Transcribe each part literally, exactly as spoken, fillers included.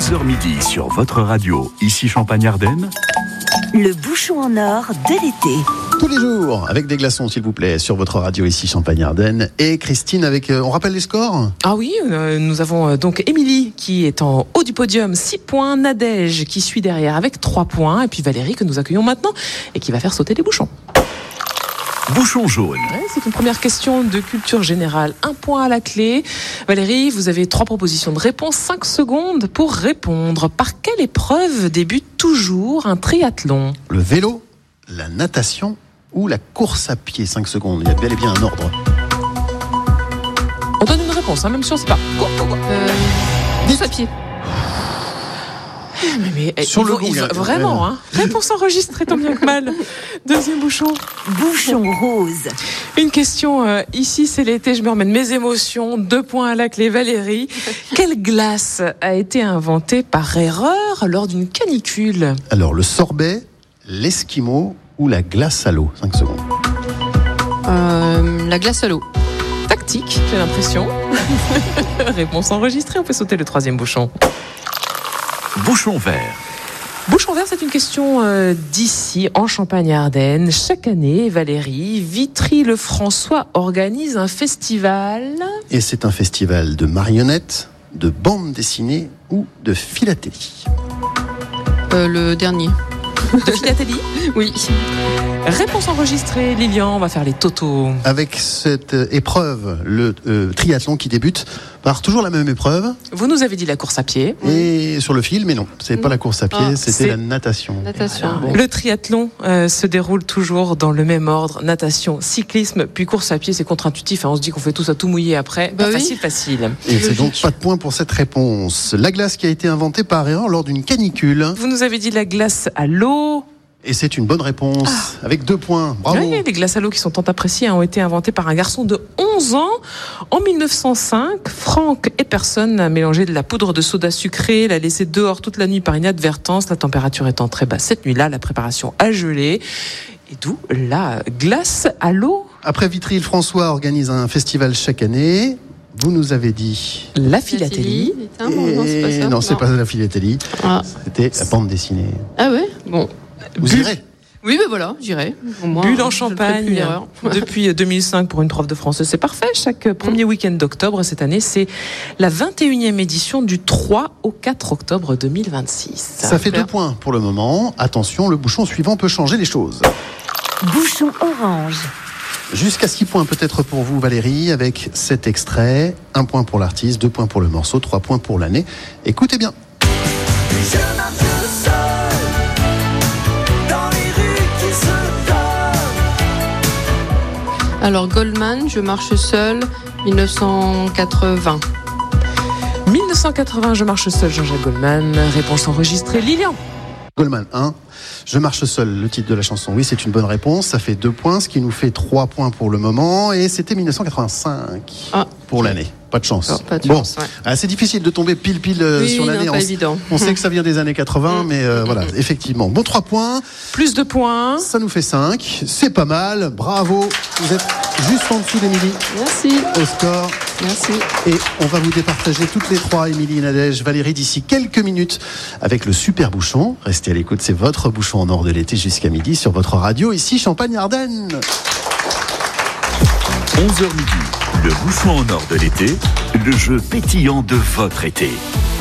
onze heures midi sur votre radio, ici Champagne-Ardenne. Le bouchon en or de l'été. Tous les jours, avec des glaçons, s'il vous plaît, sur votre radio ici Champagne-Ardenne. Et Christine, avec, euh, on rappelle les scores ? Ah oui, euh, nous avons euh, donc Émilie qui est en haut du podium, six points. Nadège qui suit derrière avec trois points. Et puis Valérie que nous accueillons maintenant et qui va faire sauter les bouchons. Bouchon jaune. Ouais, c'est une première question de culture générale. Un point à la clé. Valérie, vous avez trois propositions de réponse. Cinq secondes pour répondre. Par quelle épreuve débute toujours un triathlon ? Le vélo, la natation ou la course à pied ? Cinq secondes, il y a bel et bien un ordre. On donne une réponse, hein, même si on ne sait pas. Go, go, go. Euh, course à pied. Mais, mais Sur ils le vont, goût, ils là, vont, vraiment, hein. Réponse enregistrée, tant bien que mal. Deuxième bouchon. Bouchon rose. Une question, euh, ici c'est l'été, je me remets de mes émotions. Deux points à la clé, Valérie. Quelle glace a été inventée par erreur lors d'une canicule ? Alors, le sorbet, l'esquimau ou la glace à l'eau ? Cinq secondes. Euh, la glace à l'eau. Tactique, j'ai l'impression. Réponse enregistrée, on peut sauter le troisième bouchon. Bouchon vert. Bouchon vert, c'est une question euh, d'ici, en Champagne-Ardenne. Chaque année, Valérie, Vitry-le-François organise un festival. Et c'est un festival de marionnettes, de bandes dessinées ou de philatélie. Euh, le dernier. De philatélie ? Oui. Réponse enregistrée, Lilian, on va faire les totaux. Avec cette euh, épreuve, le euh, triathlon qui débute par toujours la même épreuve. Vous nous avez dit la course à pied. Et sur le fil, mais non, c'est pas la course à pied, Ah, c'était c'est la natation. Natation. Voilà. Bon. Le triathlon euh, se déroule toujours dans le même ordre, natation, cyclisme, puis course à pied, c'est contre-intuitif, hein, on se dit qu'on fait tout ça tout mouillé après. Bah Pas oui. facile, facile. Et c'est Logique. donc pas de point pour cette réponse. La glace qui a été inventée par erreur lors d'une canicule. Vous nous avez dit la glace à l'eau. Et c'est une bonne réponse, Ah. avec deux points. Bravo. Oui, les glaces à l'eau qui sont tant appréciées hein, ont été inventées par un garçon de onze ans. En mille neuf cent cinq, Frank Epperson a mélangé de la poudre de soda sucré, l'a laissé dehors toute la nuit par inadvertance, la température étant très basse cette nuit-là, la préparation a gelé. Et d'où la glace à l'eau. Après Vitry-le-François organise un festival chaque année. Vous nous avez dit... La philatélie. Ah, bon, non, c'est pas ça. non, c'est pas la philatélie. Ah. C'était la bande dessinée. Ah ouais. Bon. Vous Bu- irez. Oui, ben voilà, j'irai. Au moins, Bulle en je ne ferai plus Champagne une erreur. depuis deux mille cinq pour une prof de français, c'est parfait. Chaque premier week-end d'octobre cette année, c'est la vingt et unième édition du trois au quatre octobre deux mille vingt-six. Ça fait deux points pour le moment. Attention, le bouchon suivant peut changer les choses. Bouchon orange. Jusqu'à six points peut-être pour vous Valérie, avec cet extrait. Un point pour l'artiste, deux points pour le morceau, trois points pour l'année. Écoutez bien. Je marche seul dans les rues qui se donnent. Alors Goldman, je marche seul, dix-neuf cent quatre-vingts. mille neuf cent quatre-vingts, je marche seul, Jean-Jacques Goldman. Réponse enregistrée, Lilian. Goldman un, je marche seul, le titre de la chanson. Oui, c'est une bonne réponse, ça fait deux points, ce qui nous fait trois points pour le moment. Et c'était mille neuf cent quatre-vingt-cinq Ah. pour l'année. Pas de chance. Oh, pas de bon, chance, ouais. ah, c'est difficile de tomber pile pile euh, Oui, sur non, l'année. pas on, évident. on sait que ça vient des années quatre-vingts, mais euh, voilà, effectivement. Bon, trois points, Plus de points. ça nous fait cinq. C'est pas mal, bravo. Vous êtes juste en dessous d'Émilie Merci. au score. Merci. Et on va vous départager toutes les trois, Émilie et Nadège, Valérie, d'ici quelques minutes avec le super bouchon. Restez à l'écoute, c'est votre bouchon en or de l'été jusqu'à midi sur votre radio, ici Champagne-Ardenne. onze heures midi, le bouchon en or de l'été, le jeu pétillant de votre été.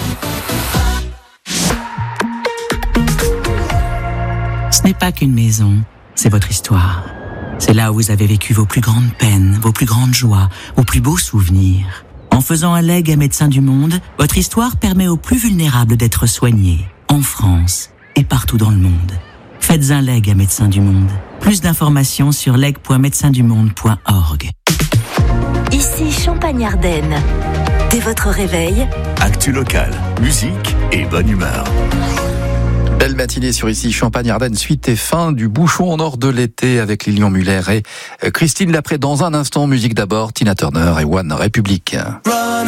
Ce n'est pas qu'une maison, c'est votre histoire. C'est là où vous avez vécu vos plus grandes peines, vos plus grandes joies, vos plus beaux souvenirs. En faisant un legs à Médecins du Monde, votre histoire permet aux plus vulnérables d'être soignés, en France et partout dans le monde. Faites un legs à Médecins du Monde. Plus d'informations sur leg point médecins du monde point org. Ici Champagne-Ardenne. Dès votre réveil, Actu locale, musique et bonne humeur. Belle matinée sur ici Champagne-Ardenne, suite et fin du bouchon en or de l'été avec Lilian Muller et Christine Lapré. Dans un instant, musique d'abord, Tina Turner et One Republic. Run